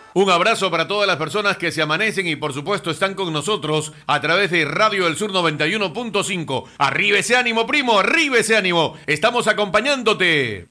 Un abrazo para todas las personas que se amanecen y por supuesto están con nosotros a través de Radio del Sur 91.5. Arriba ese ánimo, primo, arriba ese ánimo. Estamos acompañándote.